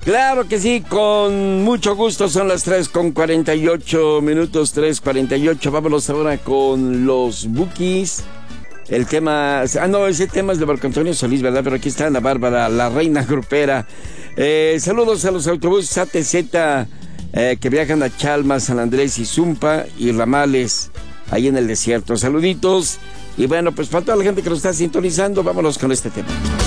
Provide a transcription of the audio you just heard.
Claro que sí, con mucho gusto. Son las 3:48, 3:48. Vámonos ahora con los Bukis. El tema... ese tema es de Marco Antonio Solís, ¿verdad? Pero aquí está Ana Bárbara, la reina grupera. Saludos a los autobuses ATZ que viajan a Chalmas, San Andrés y Zumpa y ramales ahí en el desierto. Saluditos. Y bueno, pues para toda la gente que nos está sintonizando, vámonos con este tema.